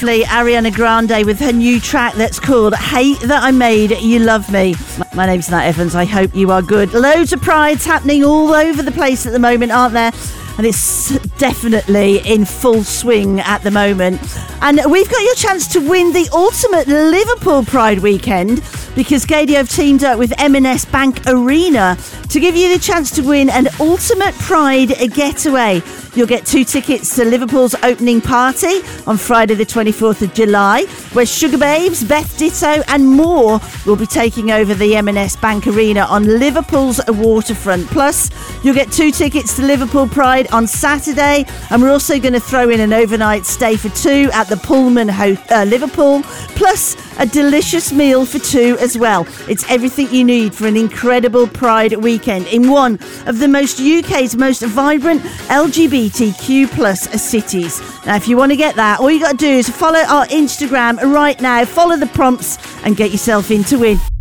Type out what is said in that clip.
Ariana Grande with her new track that's called Hate That I Made You Love Me. My name's Nat Evans. I hope you are good. Loads of prides happening all over the place at the moment, aren't there? And it's definitely in full swing at the moment. And we've got your chance to win the ultimate Liverpool Pride weekend because Gadio have teamed up with M&S Bank Arena to give you the chance to win an ultimate Pride getaway. You'll get 2 tickets to Liverpool's opening party on Friday the 24th of July, where Sugar Babes, Beth Ditto and more will be taking over the M&S Bank Arena on Liverpool's waterfront. Plus, you'll get 2 tickets to Liverpool Pride on Saturday, and we're also going to throw in an overnight stay for 2 at the Pullman Liverpool, plus a delicious meal for 2 as well. It's everything you need for an incredible Pride weekend in one of the UK's most vibrant LGBTQ plus cities. Now, if you want to get that, all you got to do is follow our Instagram right now, follow the prompts and get yourself in to win.